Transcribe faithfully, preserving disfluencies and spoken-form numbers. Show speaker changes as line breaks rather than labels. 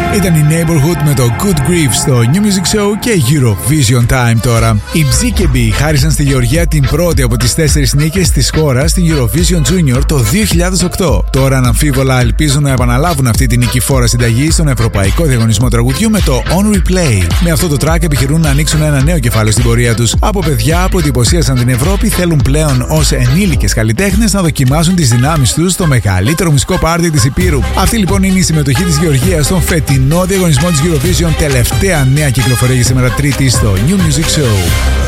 Ήταν η Neighborhood με το Good Grief στο New Music Show και Eurovision Time τώρα. Οι Bzikebi χάρισαν στη Γεωργία την πρώτη από τις τέσσερις νίκες της χώρας στην Eurovision Junior το δύο χιλιάδες οκτώ. Τώρα αναμφίβολα ελπίζουν να επαναλάβουν αυτή την νικηφόρα συνταγή στον Ευρωπαϊκό Διαγωνισμό Τραγουδιού με το On Replay. Με αυτό το track επιχειρούν να ανοίξουν ένα νέο κεφάλαιο στην πορεία τους. Από παιδιά που εντυπωσίασαν την Ευρώπη θέλουν πλέον ως ενήλικες καλλιτέχνες να δοκιμάσουν τις δυνάμεις τους στο μεγαλύτερο μουσικό πάρτι της Υπήρου. Αυτή λοιπόν είναι η συμμετοχή της Γεωργίας στον φετινό διαγωνισμό της Eurovision, τελευταία νέα κυκλοφορία για σήμερα Τρίτη στο New Music Show.